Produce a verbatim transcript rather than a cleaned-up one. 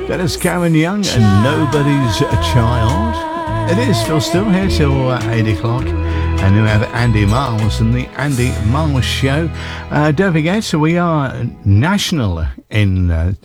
That is Karen Young and Nobody's a Child. It is Phil Still here till uh, eight o'clock. And then we have Andy Miles and the Andy Miles Show. Uh, don't forget, so we are national in uh,